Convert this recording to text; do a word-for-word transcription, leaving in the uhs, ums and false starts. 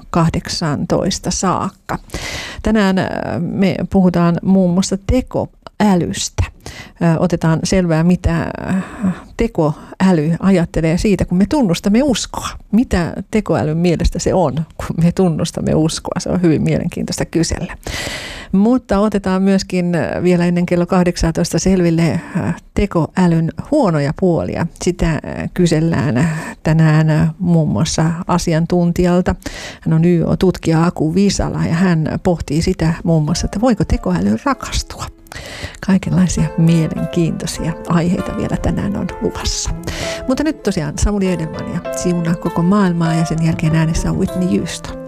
kahdeksantoista saakka. Tänään me puhutaan muun muassa tekoälystä. Otetaan selvää, mitä tekoäly ajattelee siitä, kun me tunnustamme uskoa. Mitä tekoälyn mielestä se on, kun me tunnustamme uskoa? Se on hyvin mielenkiintoista kysellä. Mutta otetaan myöskin vielä ennen kello kahdeksantoista selville tekoälyn huonoja puolia. Sitä kysellään tänään muun muassa asiantuntijalta. Hän on Y O-tutkija Aku Viisala ja hän pohtii sitä muun muassa, että voiko tekoäly rakastua. Kaikenlaisia mielenkiintoisia aiheita vielä tänään on luvassa. Mutta nyt tosiaan Samuli Edelman ja siunaa koko maailmaa ja sen jälkeen äänessä on Whitney Houston.